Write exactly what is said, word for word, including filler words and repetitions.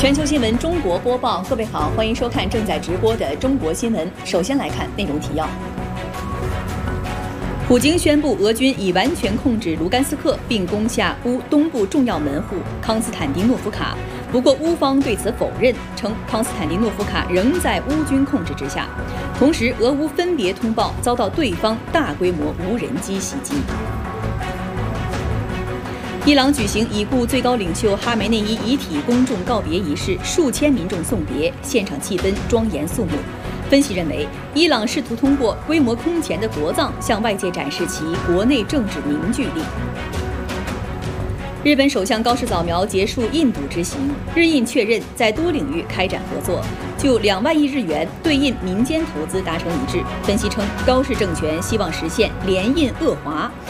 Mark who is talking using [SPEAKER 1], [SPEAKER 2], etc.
[SPEAKER 1] 全球新闻中国播报，各位好，欢迎收看正在直播的中国新闻。首先来看内容提要。普京宣布俄军已完全控制卢甘斯克，并攻下乌东部重要门户康斯坦丁诺夫卡。不过乌方对此否认，称康斯坦丁诺夫卡仍在乌军控制之下。同时，俄乌分别通报遭到对方大规模无人机袭击。伊朗举行已故最高领袖哈梅内伊遗体公众告别仪式，数千民众送别，现场气氛庄严肃穆。分析认为，伊朗试图通过规模空前的国葬向外界展示其国内政治凝聚力。日本首相高市早苗结束印度之行，日印确认在多领域开展合作，就两万亿日元对印民间投资达成一致。分析称，高市政权希望实现联印遏华，